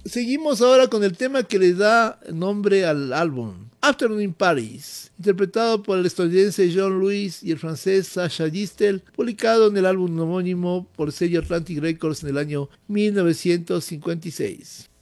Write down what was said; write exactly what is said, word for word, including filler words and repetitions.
Seguimos ahora con el tema que le da nombre al álbum, Afternoon in Paris, interpretado por el estadounidense John Lewis y el francés Sacha Distel, publicado en el álbum homónimo por el sello Atlantic Records en el año mil novecientos cincuenta y seis.